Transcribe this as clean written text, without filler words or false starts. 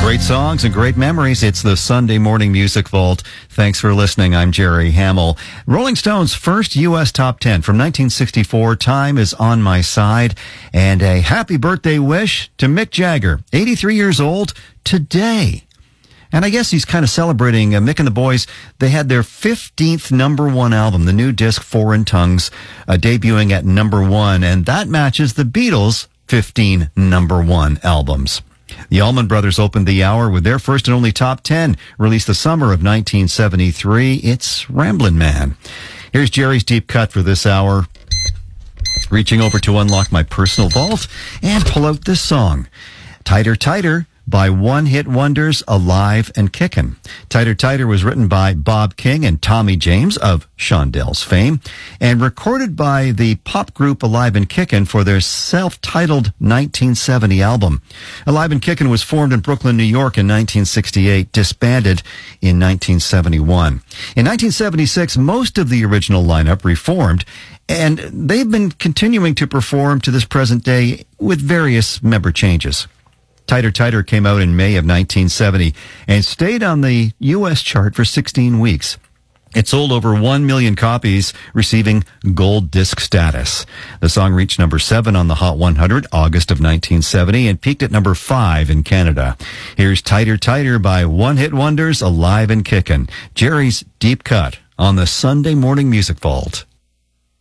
Great songs and great memories. It's the Sunday Morning Music Vault. Thanks for listening. I'm Jerry Hamill. Rolling Stone's first U.S. Top 10 from 1964, Time Is On My Side. And a happy birthday wish to Mick Jagger, 83 years old today. And I guess he's kind of celebrating Mick and the boys. They had their 15th number one album, the new disc Foreign Tongues, debuting at number one. And that matches the Beatles' 15 number one albums. The Allman Brothers opened the hour with their first and only top 10, released the summer of 1973. It's Ramblin' Man. Here's Jerry's deep cut for this hour. Reaching over to unlock my personal vault and pull out this song. Tighter, Tighter by One Hit Wonders, Alive and Kickin'. Tighter, Tighter was written by Bob King and Tommy James of Shondells fame and recorded by the pop group Alive and Kickin' for their self-titled 1970 album. Alive and Kickin' was formed in Brooklyn, New York in 1968, disbanded in 1971. In 1976, most of the original lineup reformed, and they've been continuing to perform to this present day with various member changes. Tighter, Tighter came out in May of 1970 and stayed on the U.S. chart for 16 weeks. It sold over 1 million copies, receiving gold disc status. The song reached number 7 on the Hot 100 August of 1970 and peaked at number 5 in Canada. Here's Tighter, Tighter by One Hit Wonders, Alive and Kickin'. Jerry's Deep Cut on the Sunday Morning Music Vault.